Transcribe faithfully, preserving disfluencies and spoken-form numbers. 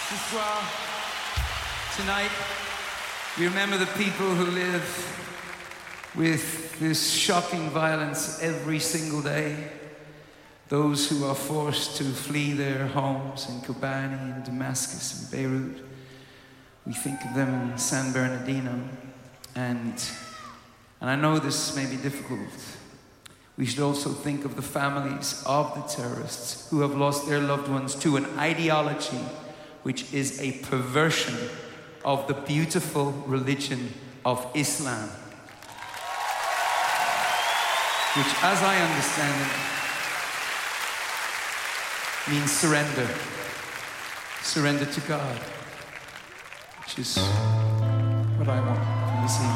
Ce soir, tonight, we remember the people who live with this shocking violence every single day. Those who are forced to flee their homes in Kobani and Damascus and Beirut. We think of them in San Bernardino. And, and I know this may be difficult. We should also think of the families of the terrorists who have lost their loved ones to an ideology which is a perversion of the beautiful religion of Islam. Which, as I understand it, means surrender. Surrender to God. Which is what I want from this evening.